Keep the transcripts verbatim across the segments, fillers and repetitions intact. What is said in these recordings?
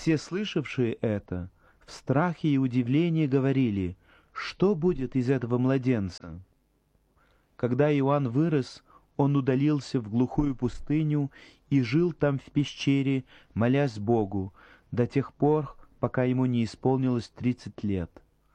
Все слышавшие это в страхе и удивлении говорили: «Что будет из этого младенца?» Когда Иоанн вырос, он удалился в глухую пустыню и жил там в пещере, молясь Богу, до тех пор, пока ему не исполнилось тридцать лет.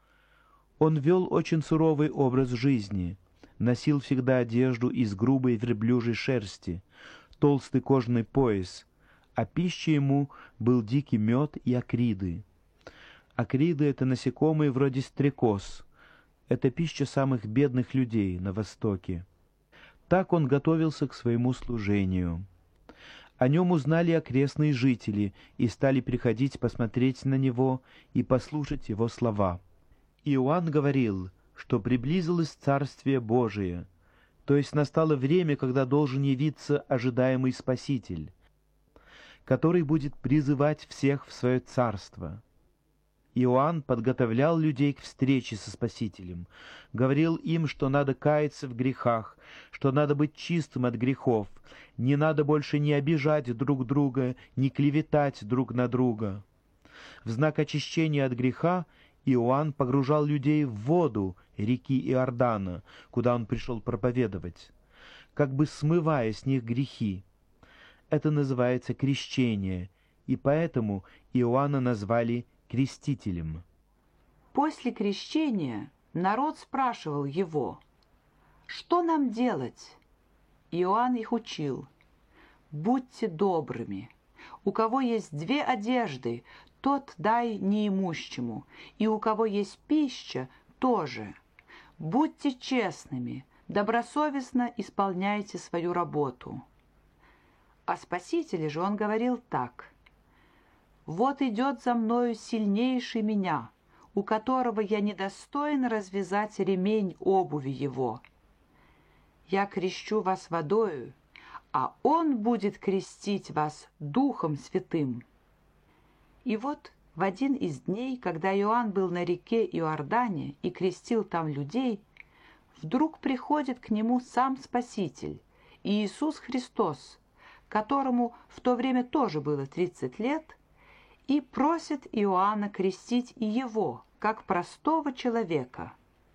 Он вел очень суровый образ жизни, носил всегда одежду из грубой верблюжьей шерсти, толстый кожаный пояс, а пищей ему был дикий мед и акриды. Акриды — это насекомые вроде стрекоз. Это пища самых бедных людей на Востоке. Так он готовился к своему служению. О нем узнали окрестные жители и стали приходить посмотреть на него и послушать его слова. Иоанн говорил, что приблизилось Царствие Божие, то есть настало время, когда должен явиться ожидаемый Спаситель, который будет призывать всех в свое царство. Иоанн подготовлял людей к встрече со Спасителем, говорил им, что надо каяться в грехах, что надо быть чистым от грехов, не надо больше ни обижать друг друга, ни клеветать друг на друга. В знак очищения от греха Иоанн погружал людей в воду реки Иордана, куда он пришел проповедовать, как бы смывая с них грехи. Это называется крещение, и поэтому Иоанна назвали крестителем. После крещения народ спрашивал его: «Что нам делать?» Иоанн их учил: «Будьте добрыми. У кого есть две одежды, тот дай неимущему, и у кого есть пища, тоже. Будьте честными, добросовестно исполняйте свою работу». О Спасителе же он говорил так: «Вот идет за мною сильнейший меня, у которого я недостоин развязать ремень обуви его. Я крещу вас водою, а он будет крестить вас Духом Святым». И вот в один из дней, когда Иоанн был на реке Иордане и крестил там людей, вдруг приходит к нему сам Спаситель, Иисус Христос, которому в то время тоже было тридцать лет, и просит Иоанна крестить и его, как простого человека.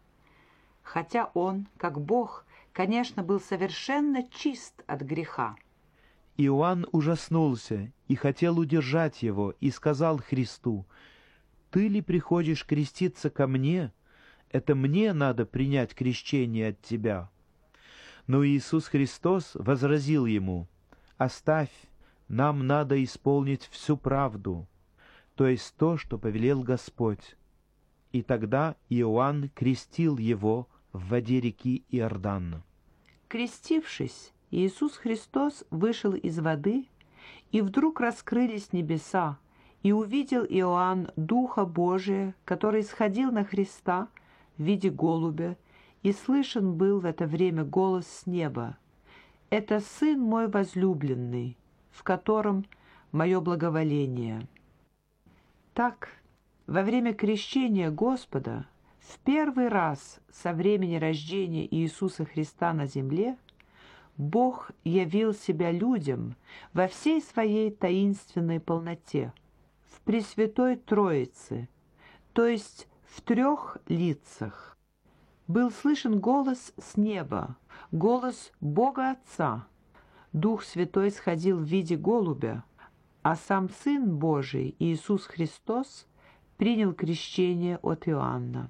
Хотя он, как Бог, конечно, был совершенно чист от греха. Иоанн ужаснулся и хотел удержать его, и сказал Христу: «Ты ли приходишь креститься ко мне? Это мне надо принять крещение от тебя». Но Иисус Христос возразил ему: «Оставь, нам надо исполнить всю правду, то есть то, что повелел Господь». И тогда Иоанн крестил его в воде реки Иордан. Крестившись, Иисус Христос вышел из воды, и вдруг раскрылись небеса, и увидел Иоанн Духа Божия, который сходил на Христа в виде голубя, и слышен был в это время голос с неба: «Это Сын мой возлюбленный, в котором мое благоволение». Так, во время крещения Господа, в первый раз со времени рождения Иисуса Христа на земле, Бог явил себя людям во всей своей таинственной полноте, в Пресвятой Троице, то есть в трех лицах. Был слышен голос с неба, голос Бога Отца. Дух Святой сходил в виде голубя, а сам Сын Божий, Иисус Христос, принял крещение от Иоанна.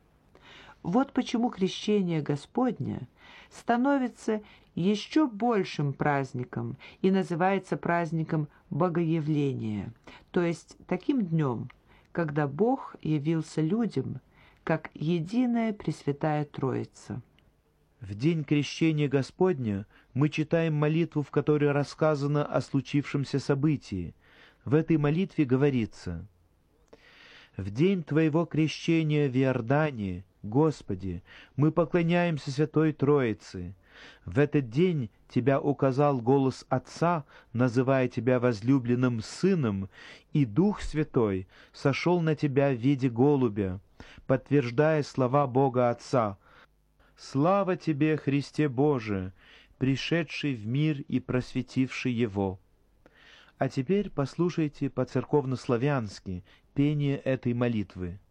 Вот почему крещение Господне становится еще большим праздником и называется праздником Богоявления, то есть таким днем, когда Бог явился людям как единая Пресвятая Троица. В день крещения Господня мы читаем молитву, в которой рассказано о случившемся событии. В этой молитве говорится: «В день Твоего крещения в Иордане, Господи, мы поклоняемся Святой Троице. В этот день Тебя указал голос Отца, называя Тебя возлюбленным Сыном, и Дух Святой сошел на Тебя в виде голубя, подтверждая слова Бога Отца: «Слава Тебе, Христе Боже, пришедший в мир и просветивший его». А теперь послушайте по-церковно-славянски пение этой молитвы.